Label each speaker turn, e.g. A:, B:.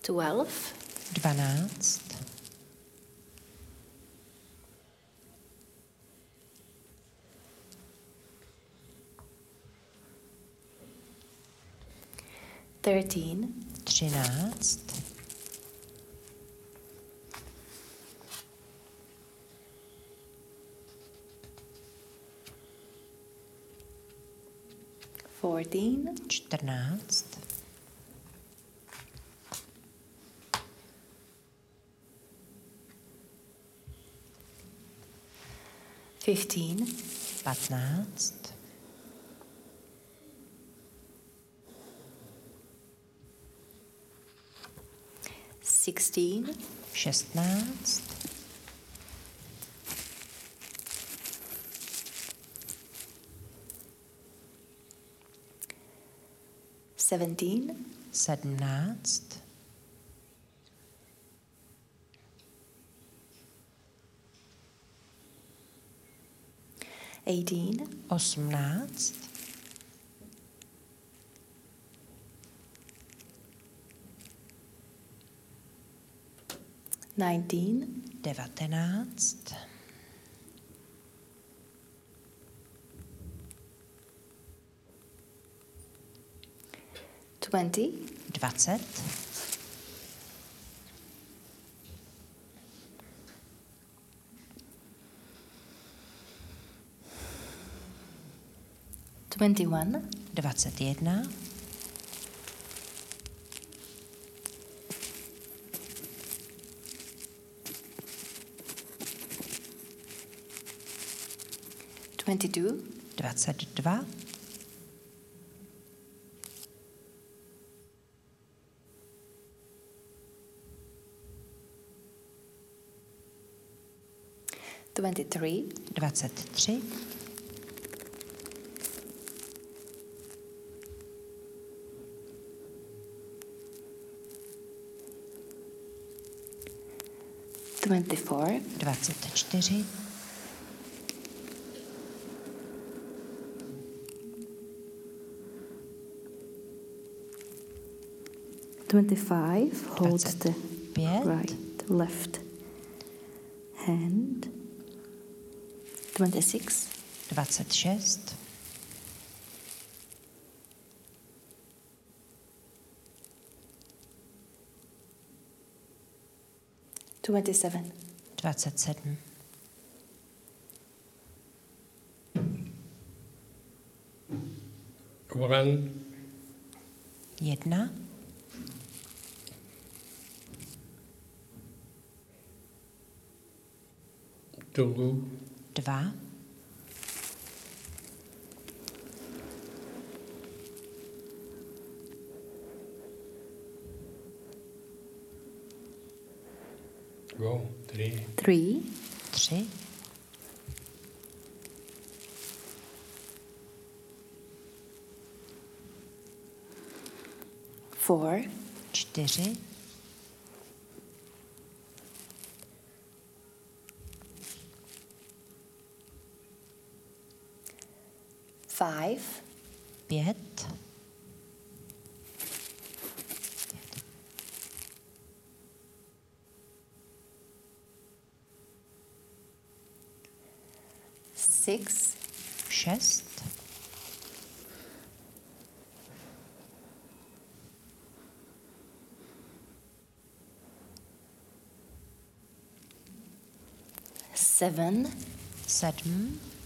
A: 12.
B: 12.
A: 13.
B: 13.
A: 14.
B: 14.
A: 15.
B: 15.
A: 16.
B: 16.
A: 17.
B: 17.
A: 18.
B: 18.
A: 19.
B: 19.
A: 20.
B: 20.
A: 21.
B: 21.
A: 22.
B: 22.
A: 23.
B: 23.
A: 24.
B: 24.
A: 25. Hold the
B: 25.
A: right, left hand. 26.
B: 26.
A: 27.
B: 27.
C: 1.
B: 1.
C: 2.
B: 2.
C: 3.
A: 3.
B: 3.
A: 4.
B: 4.
A: 5.
B: 5.
A: 6.
B: 6.
A: 7.
B: 7.